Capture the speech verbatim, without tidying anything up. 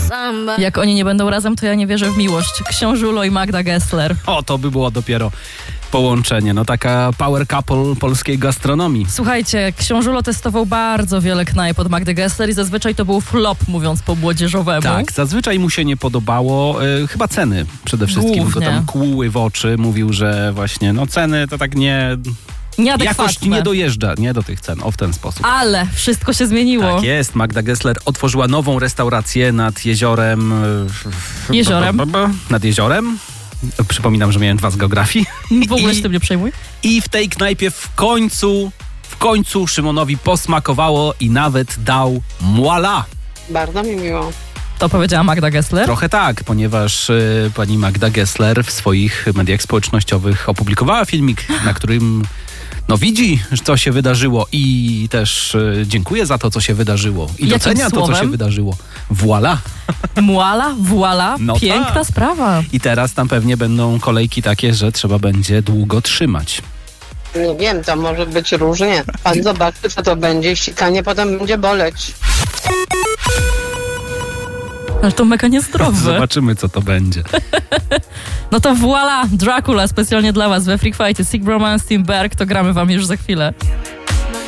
Jak oni nie będą razem, to ja nie wierzę w miłość. Książulo i Magda Gessler. O, to by było dopiero połączenie. No taka power couple polskiej gastronomii. Słuchajcie, Książulo testował bardzo wiele knajp od Magdy Gessler i zazwyczaj to był flop, mówiąc po młodzieżowemu. Tak, zazwyczaj mu się nie podobało. Yy, chyba ceny przede wszystkim Głównie. go tam kłuły w oczy. Mówił, że właśnie no ceny to tak nie... Nieadekwatne. Jakość nie dojeżdża, nie do tych cen, o w ten sposób. Ale wszystko się zmieniło. Tak jest, Magda Gessler otworzyła nową restaurację nad jeziorem... Jeziorem? Nad jeziorem. Przypominam, że miałem dwa z geografii. W ogóle I, się tym nie przejmuj. I w tej knajpie w końcu, w końcu Szymonowi posmakowało i nawet dał muala. Bardzo mi miło. To powiedziała Magda Gessler? Trochę tak, ponieważ y, pani Magda Gessler w swoich mediach społecznościowych opublikowała filmik, na którym no widzi, co się wydarzyło i też y, dziękuję za to, co się wydarzyło. I Jakim docenia słowem? to, co się wydarzyło. Voila. Muala, voila, No piękna tak. sprawa. I teraz tam pewnie będą kolejki takie, że trzeba będzie długo trzymać. Nie wiem, to może być różnie. Pan zobaczy, co to będzie. Sikanie potem będzie boleć. Ale to mega niezdrowe. Zobaczymy, co to będzie. No to voila, Dracula specjalnie dla was we Freak Fightie. Sick Bromance, Tim Berg, to gramy wam już za chwilę.